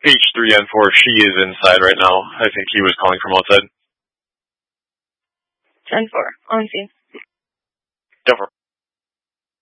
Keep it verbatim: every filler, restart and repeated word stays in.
H three N four, she is inside right now. I think he was calling from outside. ten four, on scene. ten four.